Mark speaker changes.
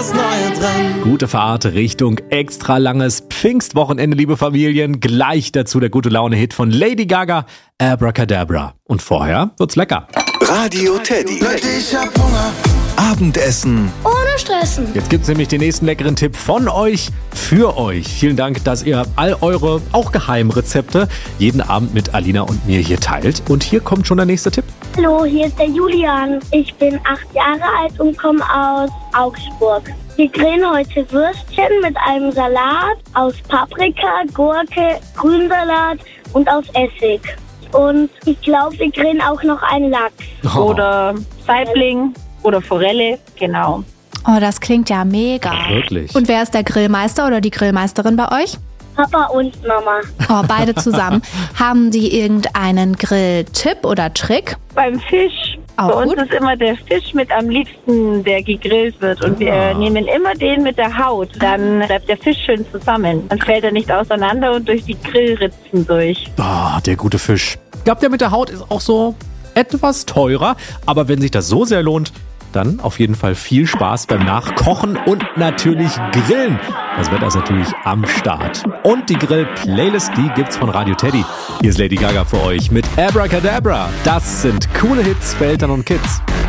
Speaker 1: das Neue drin.
Speaker 2: Gute Fahrt Richtung extra langes Pfingstwochenende, liebe Familien. Gleich dazu der gute Laune-Hit von Lady Gaga, Abracadabra. Und vorher wird's lecker.
Speaker 3: Radio Teddy.
Speaker 1: Leute, ich hab Hunger.
Speaker 3: Abendessen
Speaker 4: Ohne Stressen.
Speaker 2: Jetzt gibt's nämlich den nächsten leckeren Tipp von euch für euch. Vielen Dank, dass ihr all eure, auch Geheimrezepte, jeden Abend mit Alina und mir hier teilt. Und hier kommt schon der nächste Tipp.
Speaker 4: Hallo, hier ist der Julian. Ich bin 8 Jahre alt und komme aus Augsburg. Wir grillen heute Würstchen mit einem Salat aus Paprika, Gurke, Grünsalat und aus Essig. Und ich glaube, wir grillen auch noch einen Lachs.
Speaker 5: Oder Saibling oder Forelle, genau.
Speaker 6: Oh, das klingt ja mega.
Speaker 2: Wirklich.
Speaker 6: Und wer ist der Grillmeister oder die Grillmeisterin bei euch?
Speaker 4: Papa und Mama.
Speaker 6: Oh, beide zusammen. Haben die irgendeinen Grilltipp oder Trick?
Speaker 5: Beim Fisch.
Speaker 6: Auch
Speaker 5: Bei uns
Speaker 6: gut.
Speaker 5: ist immer der Fisch mit am liebsten, der gegrillt wird. Und wir nehmen immer den mit der Haut. Dann bleibt der Fisch schön zusammen. Dann fällt er nicht auseinander und durch die Grillritzen durch.
Speaker 2: Ah, der gute Fisch. Ich glaube, der mit der Haut ist auch so etwas teurer. Aber wenn sich das so sehr lohnt, dann auf jeden Fall viel Spaß beim Nachkochen und natürlich Grillen. Das Wetter ist natürlich am Start. Und die Grill-Playlist, die gibt's von Radio Teddy. Hier ist Lady Gaga für euch mit Abracadabra. Das sind coole Hits für Eltern und Kids.